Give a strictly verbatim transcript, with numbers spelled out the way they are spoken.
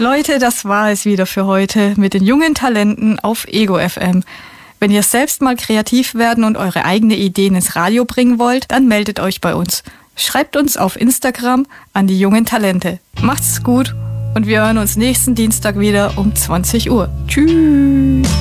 Leute, das war es wieder für heute mit den jungen Talenten auf Ego F M. Wenn ihr selbst mal kreativ werden und eure eigene Ideen ins Radio bringen wollt, dann meldet euch bei uns. Schreibt uns auf Instagram an die jungen Talente. Macht's gut und wir hören uns nächsten Dienstag wieder um zwanzig Uhr. Tschüss!